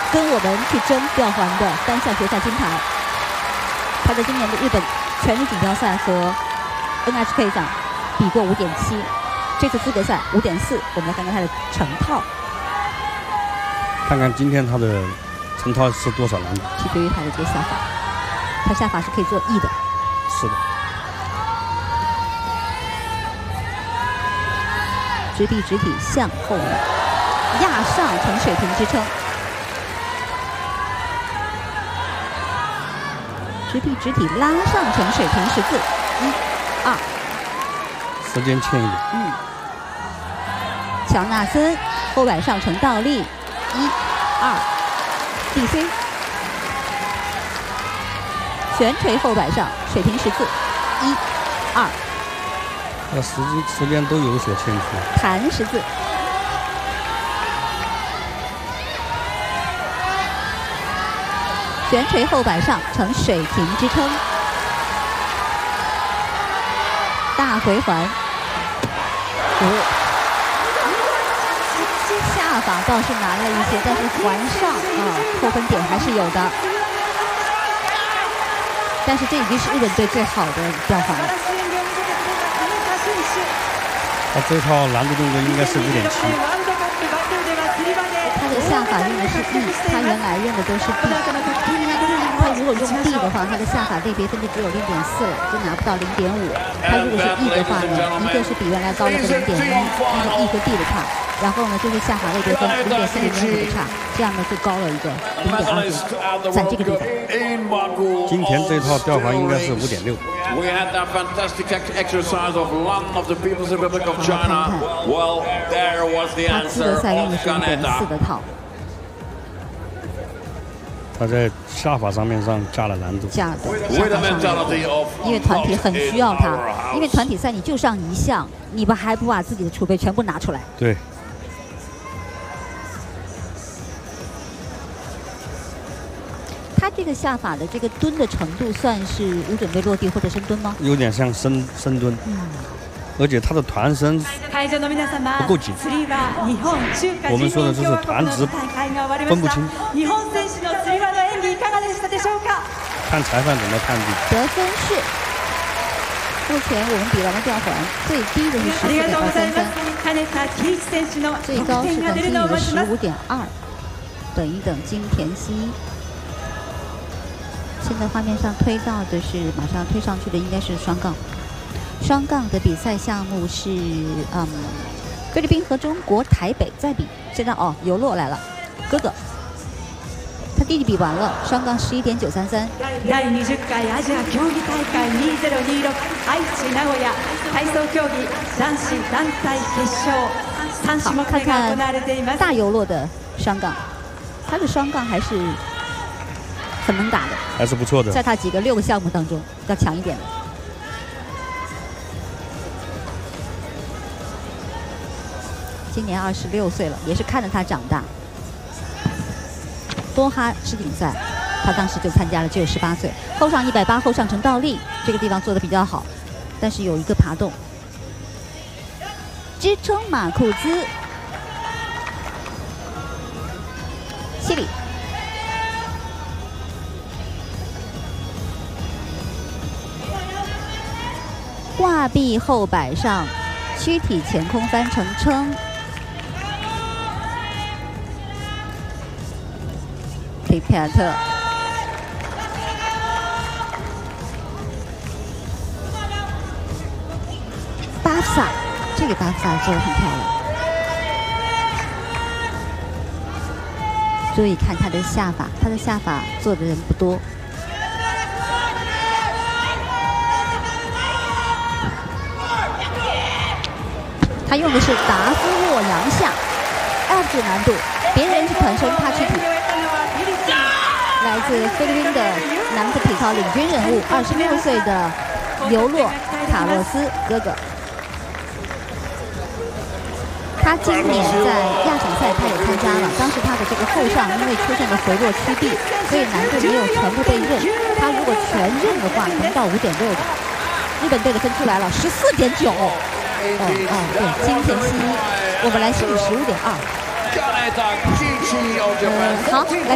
跟我们去争吊环的单项决赛金牌。他在今年的日本全日锦标赛和 NHK 上比过5.7，这次资格赛5.4。我们来看看他的成套， 看看今天他的成套是多少难度？ 取决于他的这个下法，他下法是可以做 E 的。 是的。 直臂直体向后压上成水平支撑，直臂直体拉上成水平14，1、2。 时间欠一点。 乔纳森后摆上成倒立，1、2。DC 悬垂后摆上水平14，1、2。 那时间都有所欠缺。 弹14，悬垂后摆上成水平支撑，大回环。下法倒是难了一些，但是环上扣分点还是有的。但是这已经是日本队最好的吊环了。 他这套难度动作应该是5.7。 他的下法用的是 E， 他原来用的都是 D。他如果用 D 的话，他的下法类别分就只有0.4了，就拿不到0.5。他如果是 E 的话呢，一个是比原来高了个0.1，那个 E 和 D 的差。然后呢，就是下法类别分0.4、0.5的差，这样呢就高了一个0.2分，在这个地方。 今天这套吊环应该是5.6。 他资格赛用的是1.4的套。 他在下法上面加了难度， 加的下法上面，因为团体很需要他，因为团体赛你就上一项，你还不把自己的储备全部拿出来？ 对。 他这个下法的这个蹲的程度，算是无准备落地或者深蹲吗？ 有点像深蹲，而且他的团身不够紧。我们说的就是团直分不清。看裁判怎么判定。 得分是，目前我们比完了吊环，最低的是14.833，最高是等金宇的15.2，等一等金田曦。现在画面上推到的是马上推上去的，应该是双杠。双杠的比赛项目是菲律宾和中国台北在比。现在游洛来了，哥哥，他弟弟比完了，双杠11.933。 第20回アジア競技大会2026愛知名古屋体操競技男子団体決勝3種目看が行われています。 大游洛的双杠，他的双杠还是很能打的， 还是不错的。 在他6个项目当中要强一点的。今年26岁了，也是看着他长大。多哈世锦赛，他当时就参加了，只有18岁。后上180后上成倒立，这个地方做的比较好，但是有一个爬动，支撑马库兹，西里。挂臂后摆上，躯体前空翻成撑。皮皮亚特，巴萨，这个巴萨做得很漂亮。注意看他的下法，他的下法做的人不多。他用的是达夫洛阳下，2难度，别人是团身，他躯体。来自菲律宾的男子体操领军人物，26岁的尤洛卡洛斯哥哥。他今年在亚锦赛他也参加了，当时他的这个后上因为出现了回落屈臂，所以难度没有全部被认。他如果全认的话，能到5.6的。日本队的分出来了，14.9。对，金田曦，我们来试15.2。好，来。